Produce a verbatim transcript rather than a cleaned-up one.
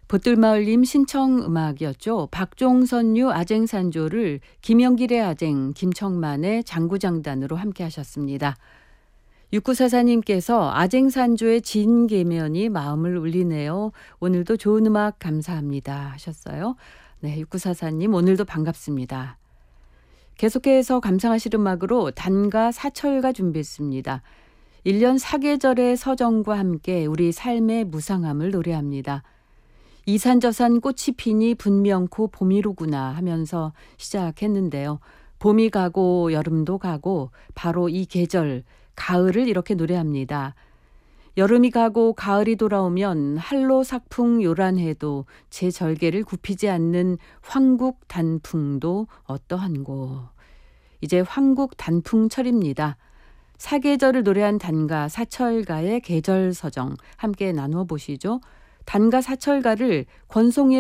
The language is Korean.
보뜰마을님 신청 음악이었죠. 박종선유 아쟁산조를 김영길의 아쟁, 김청만의 장구장단으로 함께 하셨습니다. 육구사사님께서 아쟁산조의 진계면이 마음을 울리네요. 오늘도 좋은 음악 감사합니다 하셨어요. 네, 육구사사님 오늘도 반갑습니다. 계속해서 감상하실 음악으로 단가 사철가 준비했습니다. 일 년 사계절의 서정과 함께 우리 삶의 무상함을 노래합니다. 이산저산 꽃이 피니 분명코 봄이로구나 하면서 시작했는데요. 봄이 가고 여름도 가고 바로 이 계절 가을을 이렇게 노래합니다. 여름이 가고 가을이 돌아오면 한로 삭풍 요란해도 제 절개를 굽히지 않는 황국 단풍도 어떠한고. 이제 황국 단풍철입니다. 사계절을 노래한 단가 사철가의 계절서정 함께 나누어 보시죠. 단가 사철가를 권송의